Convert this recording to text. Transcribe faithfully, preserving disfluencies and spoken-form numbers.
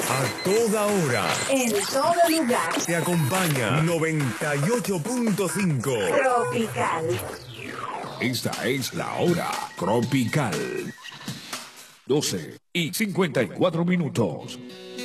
A toda hora. En todo lugar. Te acompaña noventa y ocho punto cinco. Tropical. Esta es la hora tropical. doce y cincuenta y cuatro minutos.